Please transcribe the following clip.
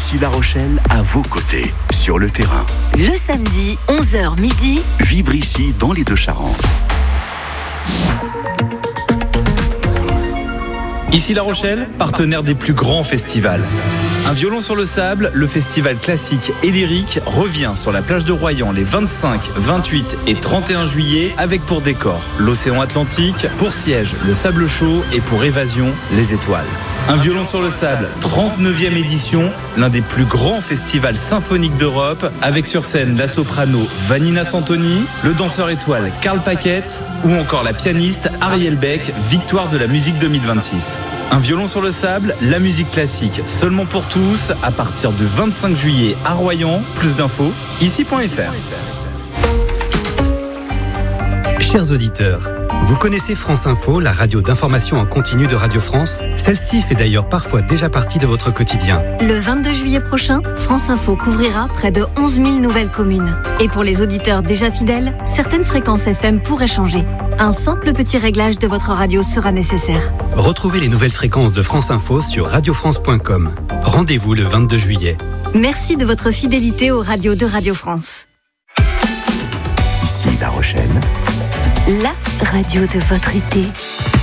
Ici La Rochelle, à vos côtés, sur le terrain. Le samedi, 11h midi. Vivre ici dans les Deux-Charentes. Ici La Rochelle, partenaire des plus grands festivals. Un violon sur le sable, le festival classique et lyrique revient sur la plage de Royan les 25, 28 et 31 juillet avec pour décor l'océan Atlantique, pour siège le sable chaud et pour évasion les étoiles. Un violon sur le sable, 39e édition, l'un des plus grands festivals symphoniques d'Europe, avec sur scène la soprano Vanina Santoni, le danseur étoile Karl Paquette ou encore la pianiste Ariel Beck, victoire de la musique 2026. Un violon sur le sable, la musique classique seulement pour tous, à partir du 25 juillet à Royan. Plus d'infos, ici.fr. Chers auditeurs, vous connaissez France Info, la radio d'information en continu de Radio France? Celle-ci fait d'ailleurs parfois déjà partie de votre quotidien. Le 22 juillet prochain, France Info couvrira près de 11 000 nouvelles communes. Et pour les auditeurs déjà fidèles, certaines fréquences FM pourraient changer. Un simple petit réglage de votre radio sera nécessaire. Retrouvez les nouvelles fréquences de France Info sur radiofrance.com. Rendez-vous le 22 juillet. Merci de votre fidélité aux radios de Radio France. Ici La Rochelle. La radio de votre été.